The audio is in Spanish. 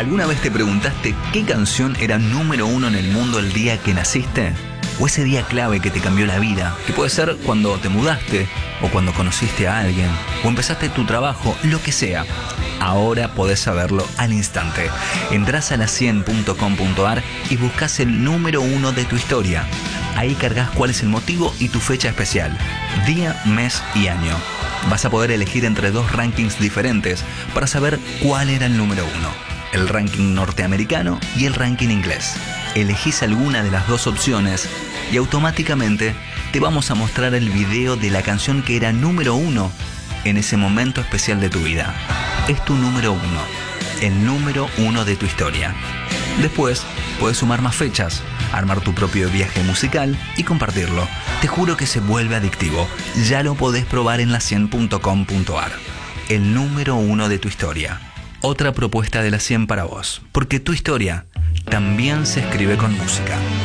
¿Alguna vez te preguntaste qué canción era número 1 en el mundo el día que naciste? ¿O ese día clave que te cambió la vida? Que puede ser cuando te mudaste, o cuando conociste a alguien, o empezaste tu trabajo, lo que sea. Ahora podés saberlo al instante. Entrás a la100.com.ar y buscas el número 1 de tu historia. Ahí cargas cuál es el motivo y tu fecha especial, día, mes y año. Vas a poder elegir entre 2 rankings diferentes para saber cuál era el número 1. El ranking norteamericano y el ranking inglés. Elegís alguna de las 2 opciones y automáticamente te vamos a mostrar el video de la canción que era número 1 en ese momento especial de tu vida. Es tu número 1, el número 1 de tu historia. Después puedes sumar más fechas, armar tu propio viaje musical y compartirlo. Te juro que se vuelve adictivo. Ya lo podés probar en la100.com.ar. El número 1 de tu historia. Otra propuesta de la 100 para vos, porque tu historia también se escribe con música.